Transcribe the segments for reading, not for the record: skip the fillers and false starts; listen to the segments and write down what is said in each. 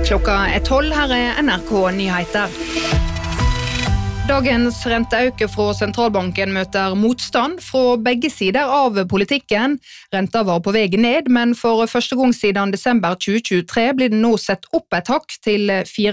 Klokka 12, her NRK Nyheter. Dagens renteøke fra sentralbanken møter motstand fra begge sider av politikken. Renta var på vei ned, men for første gang siden desember 2023 blir den nå sett opp et hakk til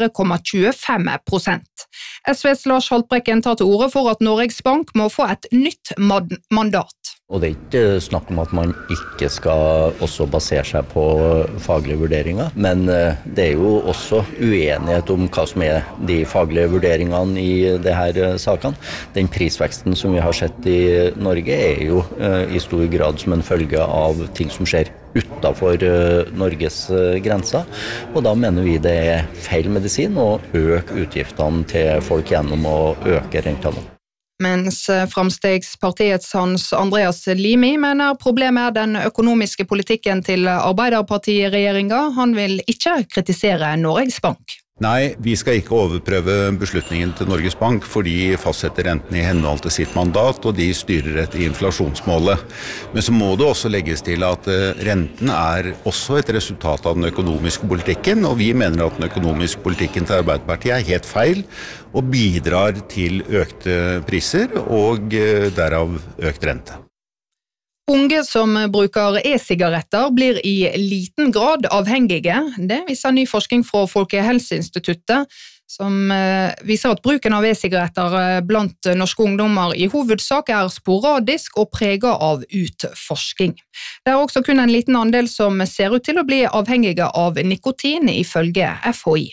4,25%. SVs Lars Haltbrekken tar til orde for at Norges Bank må få et nytt mandat. Og det ikke snakk om at man ikke skal også basere seg på faglige vurderinger, men det jo også uenighet om hva som de faglige vurderingene i det her sakene. Den prisveksten som vi har sett i Norge jo i stor grad som en følge av ting som skjer utenfor Norges grenser, og da mener vi det feil medisin å øke utgiftene til folk gjennom å øke rentene. Mens Framstegspartiets Hans Andreas Limi mener problemet den økonomiske politikken til Arbeiderpartiregjeringen. Han vil ikke kritisere Norges Bank. Nei, vi skal ikke overprøve beslutningen til Norges Bank, for de fastsetter renten i henhold til sitt mandat, og de styrer etter inflasjonsmålet. Men så må det også legges til at renten også et resultat av den økonomiske politikken, og vi mener at den økonomiske politikken til Arbeiderpartiet helt feil, og bidrar til økte priser, og derav økt rente. Unge som bruker e-sigaretter blir i liten grad avhengige. Det viser ny forskning fra Folkehelseinstituttet, som viser at bruken av e-sigaretter blant norske ungdommer i hovedsak sporadisk og preget av utforsking. Det også kun en liten andel som ser ut til å bli avhengige av nikotin, ifølge FHI.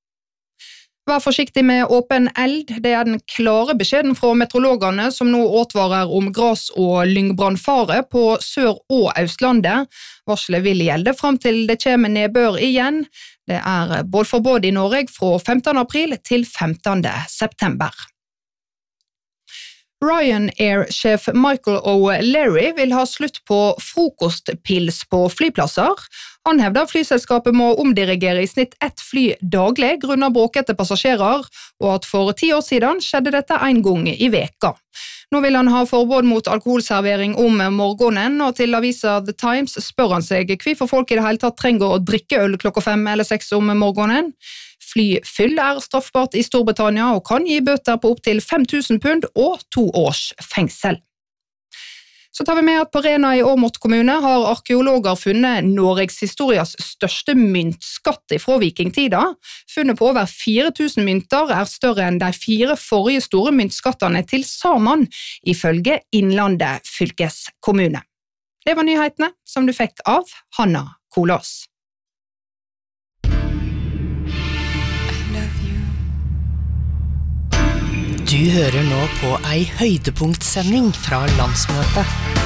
Vær forsiktig med åpen eld, det den klare beskjeden fra meteorologene som nå advarer om gras- og lyngbrannfare på Sør- og Østlandet. Varselet vil gjelde frem til det kommer nedbør igjen. Det bålforbud i Norge fra 15. april til 15. september. Ryanair-sjef Michael O'Leary vil ha slutt på frokostpils på flyplasser. Han hevder flyselskapet må omdirigere i snitt 1 fly daglig grunnet bråkete passasjerer, og at for 10 år siden skjedde dette en gang i veka. Nå vil han ha forbud mot alkoholservering om morgenen, og til avisa The Times spør han seg hvorfor folk i det hele tatt trenger å drikke øl klokka 5 eller 6 om morgenen. Flyfyll straffbart i Storbritannia og kan gi bøter på opp til 5.000 pund og 2 års fengsel. Så tar vi med at på Rena i Åmot kommune har arkeologer funnet Norges historias største myntskatt fra vikingtida. Funnet på over 4.000 mynter større enn de 4 forrige store myntskattene til sammen, ifølge Innlandet fylkeskommune. Det var nyhetene som du fikk av Hanna Kolås. Du hører nå på ei høydepunktsending fra landsmøtet.